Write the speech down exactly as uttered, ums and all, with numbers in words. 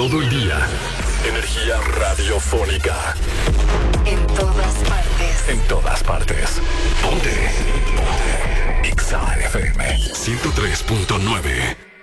todo el día. Energía radiofónica. En todas partes. En todas partes. Ponte. Ponte. Exa F M ciento tres punto nueve.